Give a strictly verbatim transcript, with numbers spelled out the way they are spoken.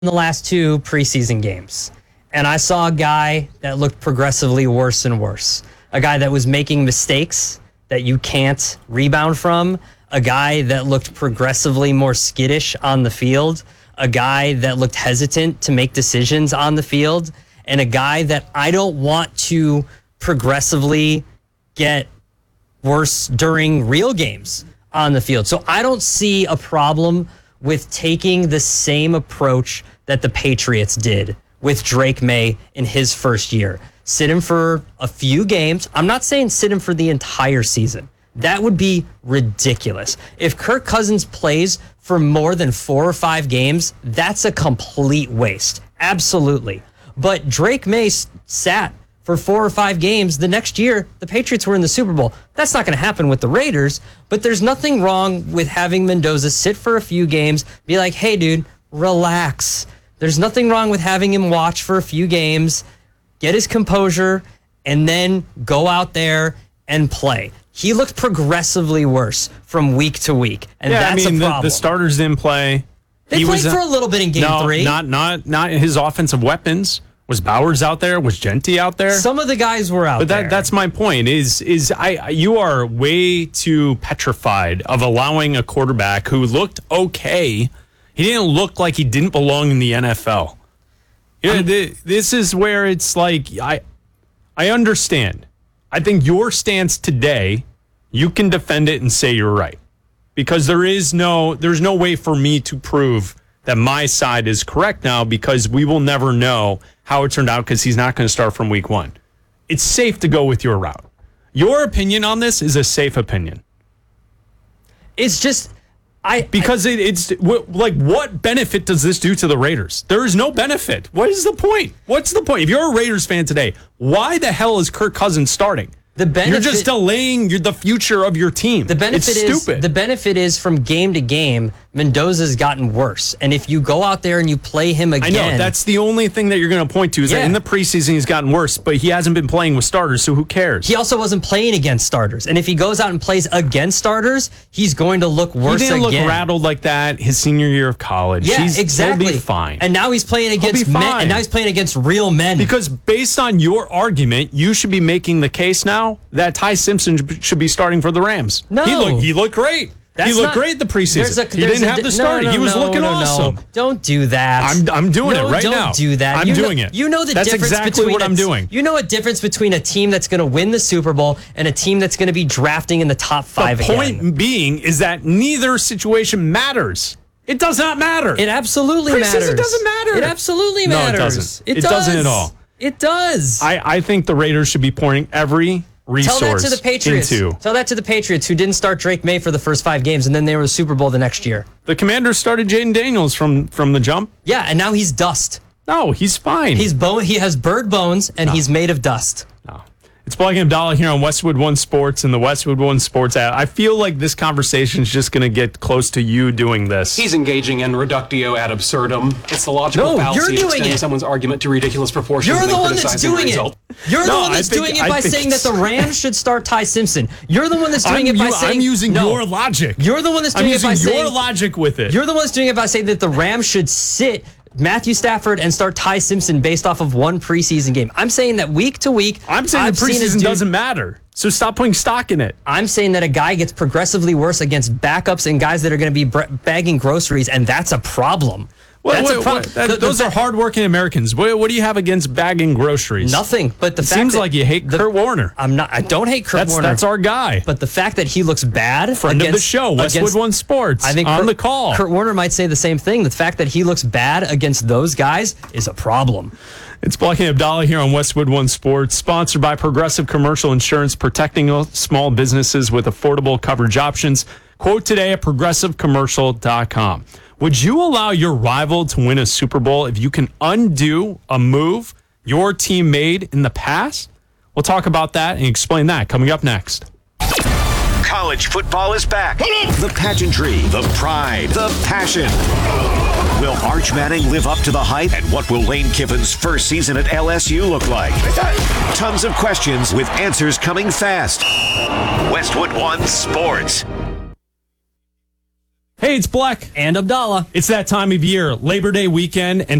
the last two preseason games, and I saw a guy that looked progressively worse and worse. A guy that was making mistakes that you can't rebound from. A guy that looked progressively more skittish on the field. A guy that looked hesitant to make decisions on the field. And a guy that I don't want to progressively get worse during real games on the field. So I don't see a problem with taking the same approach that the Patriots did with Drake May in his first year. Sit him for a few games. I'm not saying sit him for the entire season. That would be ridiculous. If Kirk Cousins plays for more than four or five games, that's a complete waste. Absolutely. But Drake May sat for four or five games. The next year, the Patriots were in the Super Bowl. That's not going to happen with the Raiders, but there's nothing wrong with having Mendoza sit for a few games, be like, hey, dude, relax. There's nothing wrong with having him watch for a few games, get his composure, and then go out there and play. He looked progressively worse from week to week, and yeah, that's I mean, a problem. The, the starters didn't play. They he played was, for a little bit in game no, three. Not, not, not his offensive weapons. Was Bowers out there? Was Genty out there? Some of the guys were out but that, there. That's my point. Is is I you are way too petrified of allowing a quarterback who looked okay. He didn't look like he didn't belong in the N F L. Yeah, the, this is where it's like I I understand. I think your stance today, you can defend it and say you're right, because there is no there's no way for me to prove that my side is correct now, because we will never know how it turned out, because he's not going to start from week one. It's safe to go with your route. Your opinion on this is a safe opinion. It's just, I because I, it, it's like, what benefit does this do to the Raiders? There is no benefit. What is the point? What's the point? If you're a Raiders fan today, why the hell is Kirk Cousins starting? The benefit, you're just delaying your, the future of your team. The benefit it's is stupid. The benefit is from game to game, Mendoza's gotten worse. And if you go out there and you play him again, I know that's the only thing that you're going to point to is yeah. that in the preseason he's gotten worse, but he hasn't been playing with starters, so who cares? He also wasn't playing against starters, and if he goes out and plays against starters, he's going to look worse. He didn't again. look rattled like that his senior year of college. Yeah, he's, exactly. He'll be fine. And now he's playing against men. And now he's playing against real men. Because based on your argument, you should be making the case now that Ty Simpson should be starting for the Rams. No, he looked he looked great. That's he looked not, great the preseason. A, he didn't a, have the start. No, no, he was no, looking no, awesome. No. Don't do that. I'm I'm doing no, it right don't now. Don't do that. I'm you doing know, it. You know the that's difference exactly between what a, I'm doing. You know a difference between a team that's going to win the Super Bowl and a team that's going to be drafting in the top five. The point again. being is that neither situation matters. It does not matter. It absolutely Preseason matters. It doesn't matter. It absolutely no, matters. No, it doesn't. It, it does. doesn't at all. It does. I, I think the Raiders should be pouring every resource Tell that to the Patriots. into. Tell that to the Patriots, who didn't start Drake May for the first five games, and then they were the Super Bowl the next year. The Commanders started Jaden Daniels from, from the jump. Yeah, and now he's dust. No, he's fine. He's bone. He has bird bones, and no. he's made of dust. No. It's Blake and Abdallah here on Westwood One Sports and the Westwood One Sports app. I feel like this conversation is just going to get close to you doing this. He's engaging in reductio ad absurdum. It's the logical no, fallacy you're of doing extending it. someone's argument to ridiculous proportions. You're the and one that's doing result. it. You're no, the one that's think, doing it I by saying that the Rams should start Ty Simpson. You're the one that's doing I'm it by u- saying... I'm using no, your logic. You're the one that's doing I'm it by using saying... your logic with it. You're the one that's doing it by saying that the Rams should sit Matthew Stafford and start Ty Simpson based off of one preseason game. I'm saying that week to week... I'm saying I've the preseason dude, doesn't matter. So stop putting stock in it. I'm saying that a guy gets progressively worse against backups and guys that are going to be br- bagging groceries, and that's a problem. What, that's what, a problem. What, that, the, those the, are hardworking Americans. What, what do you have against bagging groceries? Nothing. But the it fact seems that like you hate the, Kurt Warner. I'm not. I don't hate Kurt that's, Warner. That's our guy. But the fact that he looks bad, friend against, of the show, Westwood against, One Sports, I think on Kurt, the call. Kurt Warner might say the same thing. The fact that he looks bad against those guys is a problem. It's Blake and Abdallah here on Westwood One Sports, sponsored by Progressive Commercial Insurance, protecting small businesses with affordable coverage options. Quote today at progressive commercial dot com. Would you allow your rival to win a Super Bowl if you can undo a move your team made in the past? We'll talk about that and explain that coming up next. College football is back. The pageantry, the pride, the passion. Will Arch Manning live up to the hype? And what will Lane Kiffin's first season at L S U look like? Tons of questions with answers coming fast. Westwood One Sports. Hey, it's Black. And Abdallah. It's that time of year, Labor Day weekend, and